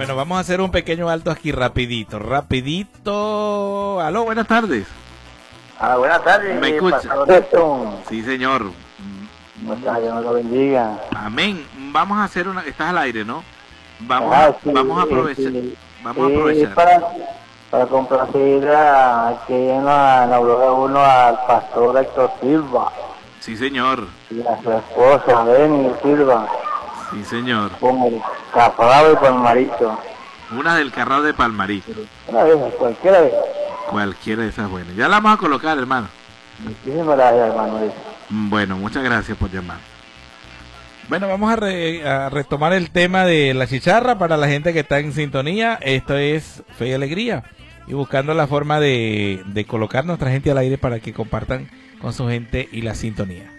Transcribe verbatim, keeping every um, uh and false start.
Bueno, vamos a hacer un pequeño alto aquí rapidito, rapidito. Aló, buenas tardes. Ah, buenas tardes. ¿Me escucha? Pastor. Sí, señor. Pues, Dios nos lo bendiga. Amén. Vamos a hacer una... Estás al aire, ¿no? Vamos, Ah, a, sí, vamos a aprovechar. sí. Vamos Sí, a aprovechar. Para, para complacer a, aquí en la, en la Aurora uno al pastor Héctor Silva Sí, señor. y a su esposa Benny Silva Sí, señor. con el Caprado y Palmarito. Una del Carral de Palmarí. Una vez, cualquiera vez. Cualquiera de esas buenas. Ya la vamos a colocar, hermano. Muchísimas gracias, hermano. Bueno, muchas gracias por llamar. Bueno, vamos a, re, a retomar el tema de la chicharra para la gente que está en sintonía. Esto es Fe y Alegría. Y buscando la forma de, de colocar nuestra gente al aire para que compartan con su gente y la sintonía.